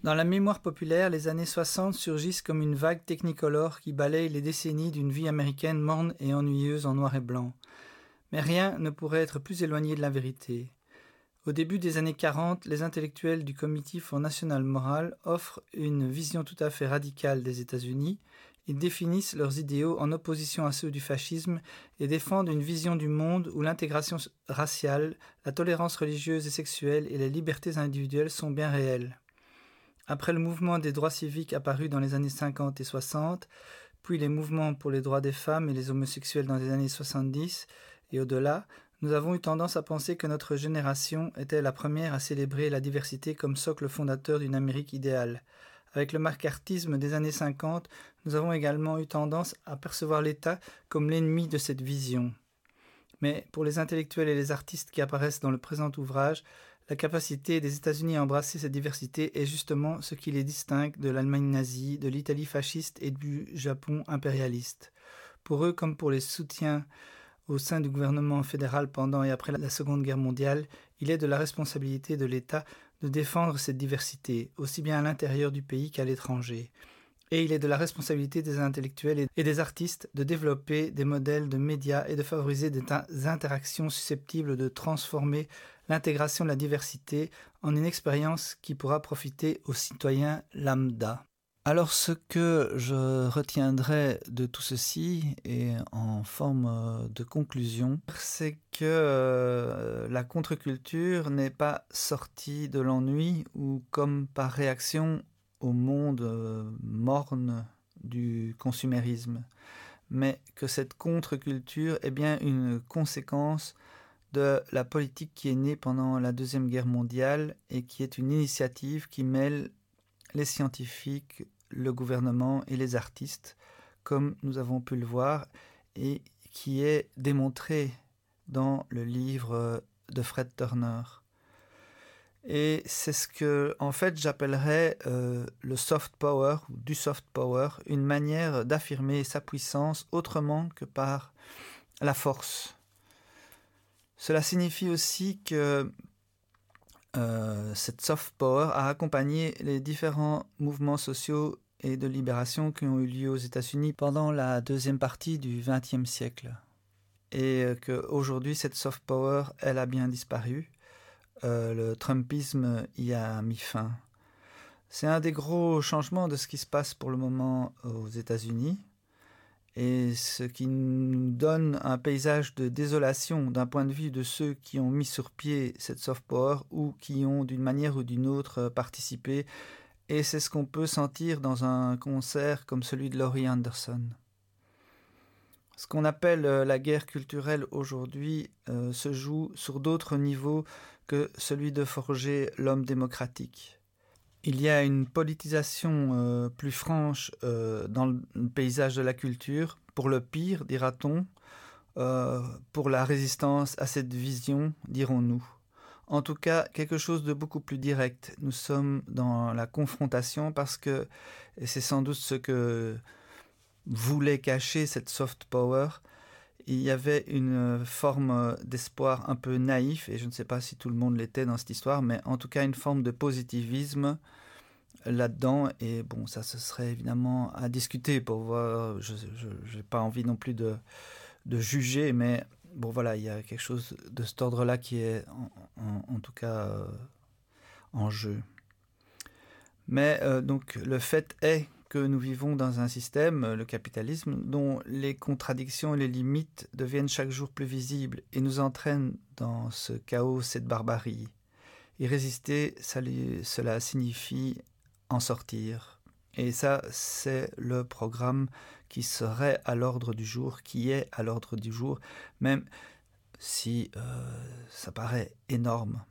Dans la mémoire populaire, les années 60 surgissent comme une vague technicolore qui balaye les décennies d'une vie américaine morne et ennuyeuse en noir et blanc. Mais rien ne pourrait être plus éloigné de la vérité. Au début des années 40, les intellectuels du Committee for National Moral offrent une vision tout à fait radicale des États-Unis. Ils définissent leurs idéaux en opposition à ceux du fascisme et défendent une vision du monde où l'intégration raciale, la tolérance religieuse et sexuelle et les libertés individuelles sont bien réelles. Après le mouvement des droits civiques apparu dans les années 50 et 60, puis les mouvements pour les droits des femmes et les homosexuels dans les années 70 et au-delà, nous avons eu tendance à penser que notre génération était la première à célébrer la diversité comme socle fondateur d'une Amérique idéale. Avec le macartisme des années 50, nous avons également eu tendance à percevoir l'État comme l'ennemi de cette vision. Mais pour les intellectuels et les artistes qui apparaissent dans le présent ouvrage, la capacité des États-Unis à embrasser cette diversité est justement ce qui les distingue de l'Allemagne nazie, de l'Italie fasciste et du Japon impérialiste. Pour eux, comme pour les soutiens au sein du gouvernement fédéral pendant et après la Seconde Guerre mondiale, il est de la responsabilité de l'État de défendre cette diversité, aussi bien à l'intérieur du pays qu'à l'étranger. Et il est de la responsabilité des intellectuels et des artistes de développer des modèles de médias et de favoriser des interactions susceptibles de transformer l'intégration de la diversité en une expérience qui pourra profiter aux citoyens lambda. Alors ce que je retiendrai de tout ceci et en forme de conclusion, c'est que la contre-culture n'est pas sortie de l'ennui ou comme par réaction au monde morne du consumérisme, mais que cette contre-culture est bien une conséquence de la politique qui est née pendant la Deuxième Guerre mondiale et qui est une initiative qui mêle les scientifiques, le gouvernement et les artistes, comme nous avons pu le voir, et qui est démontré dans le livre de Fred Turner. Et c'est ce que, en fait, j'appellerais le soft power, ou du soft power, une manière d'affirmer sa puissance autrement que par la force. Cela signifie aussi que cette soft power a accompagné les différents mouvements sociaux et de libération qui ont eu lieu aux États-Unis pendant la deuxième partie du XXe siècle. Et qu'aujourd'hui, cette soft power, elle a bien disparu. Le Trumpisme y a mis fin. C'est un des gros changements de ce qui se passe pour le moment aux États-Unis et ce qui nous donne un paysage de désolation d'un point de vue de ceux qui ont mis sur pied cette soft power ou qui ont d'une manière ou d'une autre participé. Et c'est ce qu'on peut sentir dans un concert comme celui de Laurie Anderson. Ce qu'on appelle la guerre culturelle aujourd'hui se joue sur d'autres niveaux que celui de forger l'homme démocratique. Il y a une politisation plus franche dans le paysage de la culture, pour le pire, dira-t-on, pour la résistance à cette vision, dirons-nous. En tout cas, quelque chose de beaucoup plus direct. Nous sommes dans la confrontation parce que, et c'est sans doute ce que voulait cacher cette soft power, il y avait une forme d'espoir un peu naïf, et je ne sais pas si tout le monde l'était dans cette histoire, mais en tout cas une forme de positivisme là-dedans. Et bon, ça ce serait évidemment à discuter pour voir, je n'ai pas envie non plus de juger, mais bon voilà, il y a quelque chose de cet ordre-là qui est en tout cas en jeu. Mais donc le fait est que nous vivons dans un système, le capitalisme, dont les contradictions et les limites deviennent chaque jour plus visibles et nous entraînent dans ce chaos, cette barbarie. Y résister, cela signifie en sortir. Et ça, c'est le programme qui serait à l'ordre du jour, qui est à l'ordre du jour, même si ça paraît énorme.